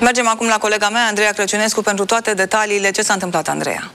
Mergem acum la colega mea, Andreea Crăciunescu, pentru toate detaliile. Ce s-a întâmplat, Andreea?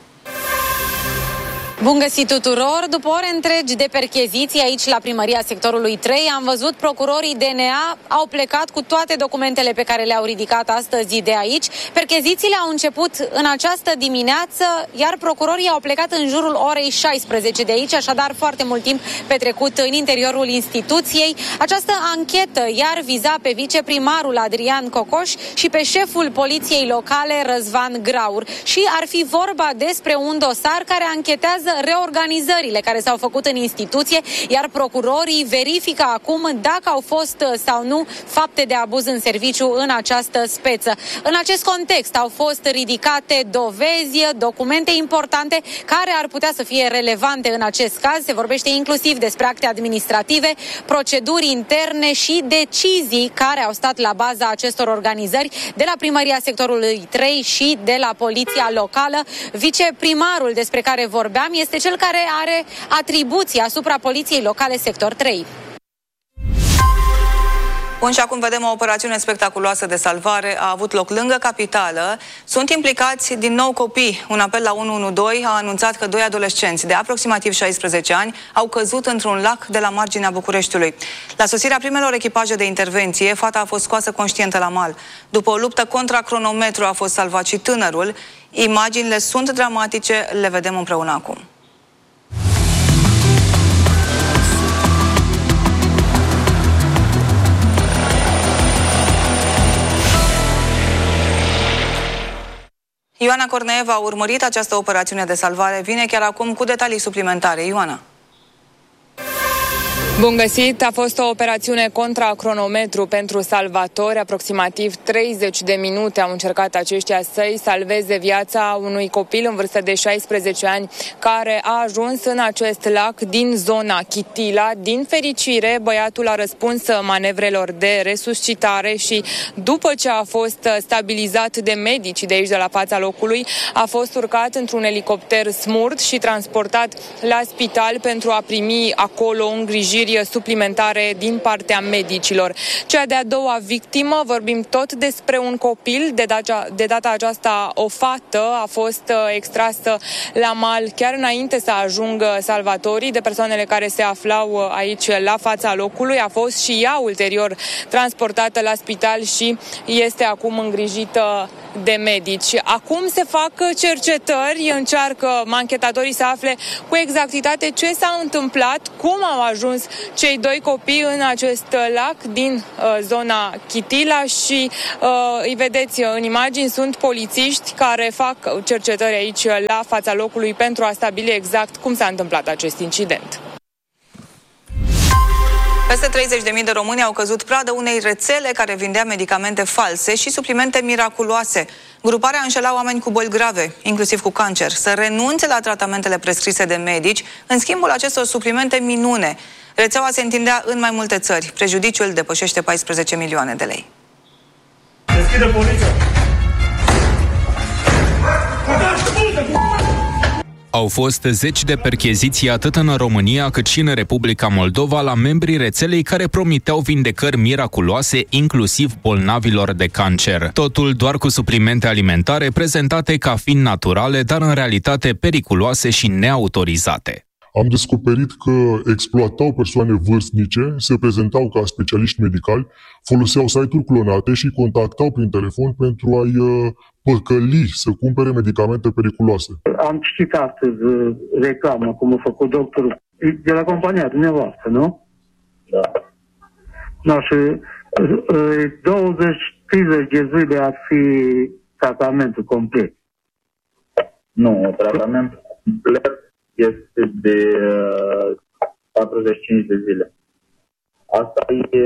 Bun găsit tuturor! După ore întregi de percheziții aici la primăria sectorului 3, am văzut procurorii DNA au plecat cu toate documentele pe care le-au ridicat astăzi de aici. Perchezițiile au început în această dimineață, iar procurorii au plecat în jurul orei 16 de aici, așadar foarte mult timp petrecut în interiorul instituției. Această anchetă iar viza pe viceprimarul Adrian Cocoș și pe șeful poliției locale Răzvan Graur. Și ar fi vorba despre un dosar care anchetează reorganizările care s-au făcut în instituție, iar procurorii verifică acum dacă au fost sau nu fapte de abuz în serviciu în această speță. În acest context au fost ridicate dovezi, documente importante care ar putea să fie relevante în acest caz. Se vorbește inclusiv despre acte administrative, proceduri interne și decizii care au stat la baza acestor organizări de la primăria sectorului 3 și de la poliția locală. Viceprimarul despre care vorbeam este cel care are atribuții asupra poliției locale sector 3. Bun, și acum vedem o operațiune spectaculoasă de salvare. A avut loc lângă capitală. Sunt implicați din nou copii. Un apel la 112 a anunțat că 2 adolescenți de aproximativ 16 ani au căzut într-un lac de la marginea Bucureștiului. La sosirea primelor echipaje de intervenție, fata a fost scoasă conștientă la mal. După o luptă contra cronometru a fost salvat și tânărul. Imaginile sunt dramatice, le vedem împreună acum. Ioana Corneeva a urmărit această operațiune de salvare. Vine chiar acum cu detalii suplimentare. Ioana. Bun găsit! A fost o operațiune contra cronometru pentru salvatori. Aproximativ 30 de minute au încercat aceștia să-i salveze viața unui copil în vârstă de 16 ani care a ajuns în acest lac din zona Chitila. Din fericire, băiatul a răspuns manevrelor de resuscitare și după ce a fost stabilizat de medici de aici, de la fața locului, a fost urcat într-un elicopter Smurd și transportat la spital pentru a primi acolo îngrijiri suplimentare din partea medicilor. Cea de-a doua victimă, vorbim tot despre un copil, de data aceasta o fată, a fost extrasă la mal chiar înainte să ajungă salvatorii de persoanele care se aflau aici la fața locului. A fost și ea ulterior transportată la spital și este acum îngrijită de medici. Acum se fac cercetări, încearcă anchetatorii să afle cu exactitate ce s-a întâmplat, cum au ajuns cei 2 copii în acest lac din zona Chitila și îi vedeți în imagini, sunt polițiști care fac cercetări aici la fața locului pentru a stabili exact cum s-a întâmplat acest incident. Peste 30.000 de români au căzut pradă unei rețele care vindea medicamente false și suplimente miraculoase. Gruparea înșela oameni cu boli grave, inclusiv cu cancer, să renunțe la tratamentele prescrise de medici în schimbul acestor suplimente minune. Rețeaua se întindea în mai multe țări. Prejudiciul depășește 14 milioane de lei. Deschide poliția! Au fost 10 de percheziții atât în România cât și în Republica Moldova la membrii rețelei care promiteau vindecări miraculoase, inclusiv bolnavilor de cancer. Totul doar cu suplimente alimentare prezentate ca fiind naturale, dar în realitate periculoase și neautorizate. Am descoperit că exploatau persoane vârstnice, se prezentau ca specialiști medicali, foloseau site-uri clonate și contactau prin telefon pentru a-i păcăli să cumpere medicamente periculoase. Am citit astăzi reclamă, cum a făcut doctorul de la compania dumneavoastră, nu? Da. No, și 20-30 de zile ar fi tratamentul complet. Nu, tratamentul complet este de 45 de zile. Asta e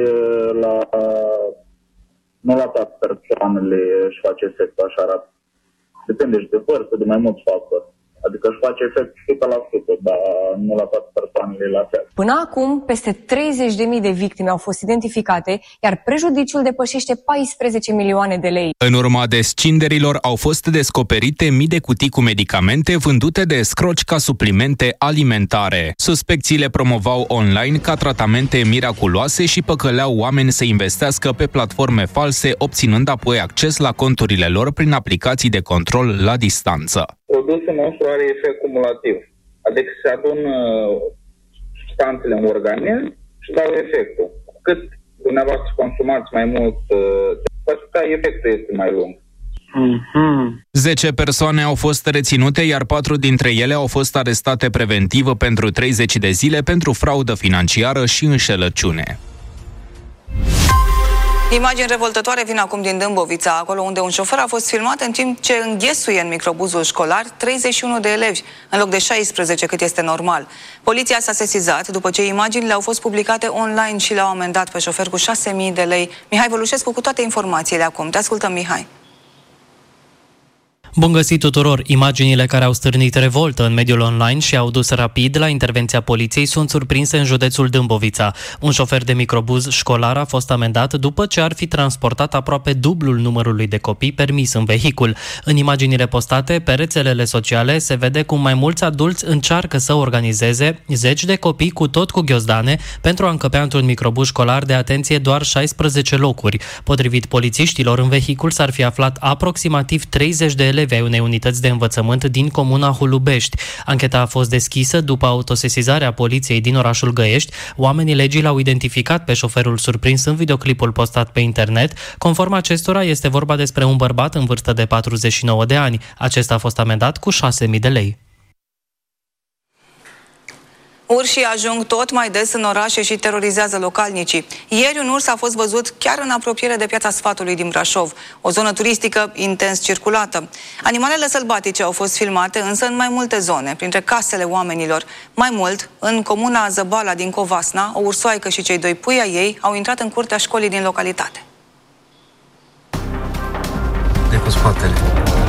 nu la toate persoanele își face efectul așa rapid. Depinde și de vârstă, de mai mulți factori. Adică își face efect 100%, dar nu la toate persoanele la fel. Până acum, peste 30.000 de victime au fost identificate, iar prejudiciul depășește 14 milioane de lei. În urma descinderilor au fost descoperite mii de cutii cu medicamente vândute de escroci ca suplimente alimentare. Suspecții le promovau online ca tratamente miraculoase și păcăleau oameni să investească pe platforme false, obținând apoi acces la conturile lor prin aplicații de control la distanță. Produsul nostru are efect cumulativ, adică se adună substanțele în organism și dau efectul. Cu cât dumneavoastră consumați mai mult, efectul este mai lung. 10 persoane au fost reținute, iar 4 dintre ele au fost arestate preventiv pentru 30 de zile pentru fraudă financiară și înșelăciune. Imagini revoltătoare vin acum din Dâmbovița, acolo unde un șofer a fost filmat în timp ce înghesuie în microbuzul școlar 31 de elevi, în loc de 16 cât este normal. Poliția s-a sesizat după ce imaginile au fost publicate online și l-au amendat pe șofer cu 6.000 de lei. Mihai Vălușescu cu toate informațiile acum. Te ascultăm, Mihai. Bun găsit tuturor! Imaginile care au stârnit revoltă în mediul online și au dus rapid la intervenția poliției sunt surprinse în județul Dâmbovița. Un șofer de microbuz școlar a fost amendat după ce ar fi transportat aproape dublul numărului de copii permis în vehicul. În imaginile postate pe rețelele sociale se vede cum mai mulți adulți încearcă să organizeze zeci de copii cu tot cu ghiozdane pentru a încăpea într-un microbuz școlar de, atenție, doar 16 locuri. Potrivit polițiștilor, în vehicul s-ar fi aflat aproximativ 30 de elevi ai unei unități de învățământ din comuna Hulubești. Ancheta a fost deschisă după autosesizarea poliției din orașul Găiești. Oamenii legii l-au identificat pe șoferul surprins în videoclipul postat pe internet. Conform acestora, este vorba despre un bărbat în vârstă de 49 de ani. Acesta a fost amendat cu 6.000 de lei. Urșii ajung tot mai des în orașe și terorizează localnicii. Ieri un urs a fost văzut chiar în apropiere de Piața Sfatului din Brașov, o zonă turistică intens circulată. Animalele sălbatice au fost filmate însă în mai multe zone, printre casele oamenilor. Mai mult, în comuna Zăbala din Covasna, o ursoaică și cei 2 pui ai ei au intrat în curtea școlii din localitate. De cu spatele.